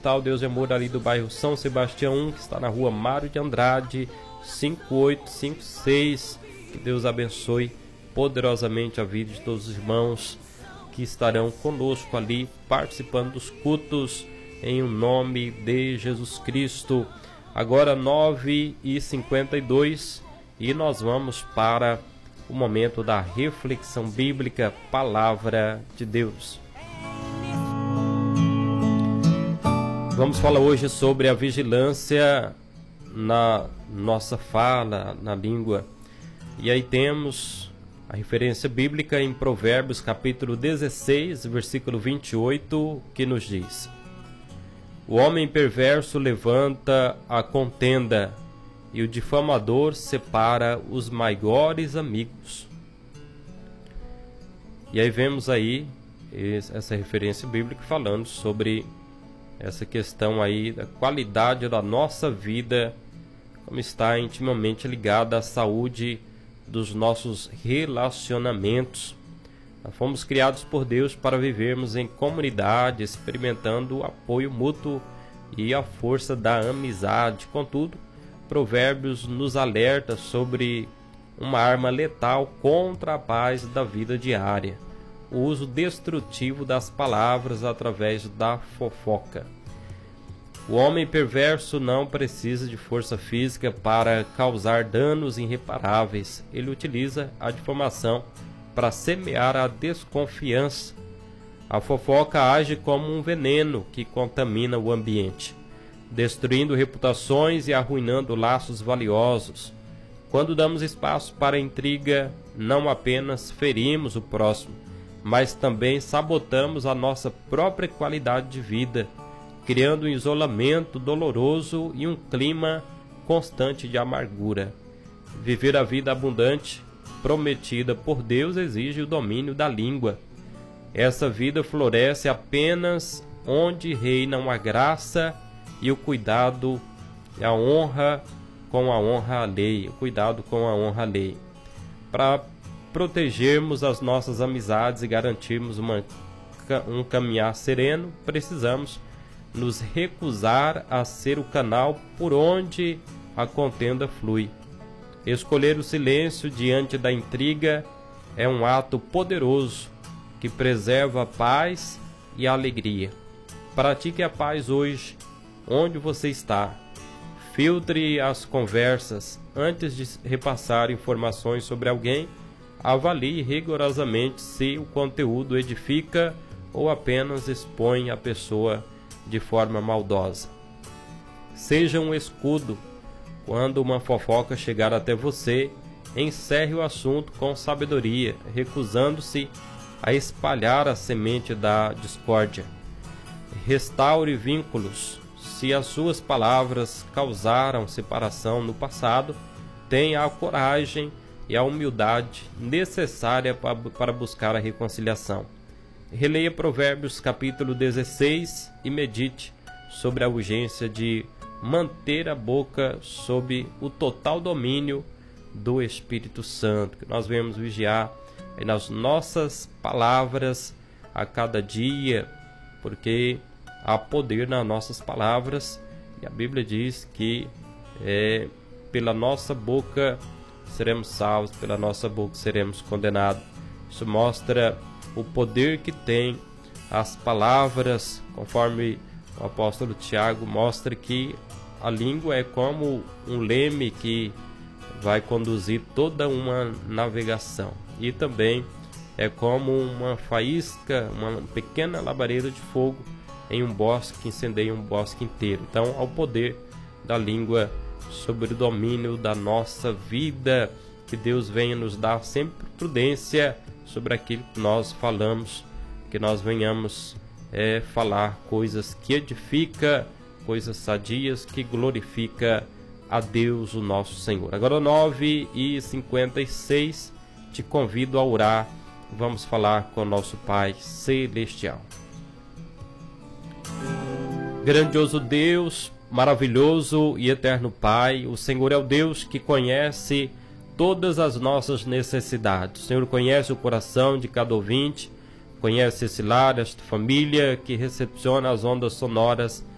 postal Deus e Amor ali do bairro São Sebastião 1, que está na rua Mário de Andrade, 5856. Que Deus abençoe poderosamente a vida de todos os irmãos que estarão conosco ali, participando dos cultos, em nome de Jesus Cristo. Agora 9h52 e nós vamos para o momento da reflexão bíblica, Palavra de Deus. Vamos falar hoje sobre a vigilância na nossa fala, na língua. E aí temos a referência bíblica em Provérbios capítulo 16, versículo 28, que nos diz: o homem perverso levanta a contenda, e o difamador separa os maiores amigos. E aí vemos aí essa referência bíblica falando sobre essa questão aí da qualidade da nossa vida, como está intimamente ligada à saúde dos nossos relacionamentos. Nós fomos criados por Deus para vivermos em comunidade, experimentando o apoio mútuo e a força da amizade. Contudo, Provérbios nos alerta sobre uma arma letal contra a paz da vida diária: o uso destrutivo das palavras através da fofoca. O homem perverso não precisa de força física para causar danos irreparáveis. Ele utiliza a difamação para semear a desconfiança. A fofoca age como um veneno que contamina o ambiente, destruindo reputações e arruinando laços valiosos. Quando damos espaço para a intriga, não apenas ferimos o próximo, mas também sabotamos a nossa própria qualidade de vida, criando um isolamento doloroso e um clima constante de amargura. Viver a vida abundante prometida por Deus exige o domínio da língua. Essa vida floresce apenas onde reinam a graça e o cuidado e a honra com a honra alheia. O cuidado com a honra alheia. Para protegermos as nossas amizades e garantirmos um caminhar sereno, precisamos nos recusar a ser o canal por onde a contenda flui. Escolher o silêncio diante da intriga é um ato poderoso que preserva a paz e a alegria. Pratique a paz hoje, onde você está. Filtre as conversas antes de repassar informações sobre alguém. Avalie rigorosamente se o conteúdo edifica ou apenas expõe a pessoa de forma maldosa. Seja um escudo. Quando uma fofoca chegar até você, encerre o assunto com sabedoria, recusando-se a espalhar a semente da discórdia. Restaure vínculos. Se as suas palavras causaram separação no passado, tenha a coragem e a humildade necessária para buscar a reconciliação. Releia Provérbios capítulo 16 e medite sobre a urgência de manter a boca sob o total domínio do Espírito Santo. Que nós venhamos vigiar nas nossas palavras a cada dia, porque há poder nas nossas palavras, e a Bíblia diz que pela nossa boca seremos salvos, pela nossa boca seremos condenados. Isso mostra o poder que tem as palavras, conforme o apóstolo Tiago mostra que a língua é como um leme que vai conduzir toda uma navegação, e também é como uma faísca, uma pequena labareda de fogo em um bosque que incendeia um bosque inteiro. Então, ao poder da língua sobre o domínio da nossa vida, que Deus venha nos dar sempre prudência sobre aquilo que nós falamos, que nós venhamos falar coisas que edificam, coisas sadias, que glorifica a Deus, o nosso Senhor. Agora 9h56, te convido a orar. Vamos falar com o nosso Pai Celestial. Grandioso Deus, maravilhoso e eterno Pai, o Senhor é o Deus que conhece todas as nossas necessidades. O Senhor conhece o coração de cada ouvinte, conhece esse lar, esta família que recepciona as ondas sonoras